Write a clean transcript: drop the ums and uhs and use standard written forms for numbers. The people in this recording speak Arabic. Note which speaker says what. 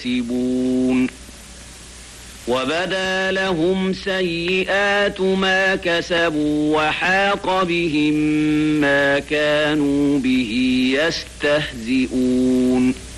Speaker 1: يكسبون وبدا لهم سيئات ما كسبوا وحاق بهم ما كانوا به يستهزئون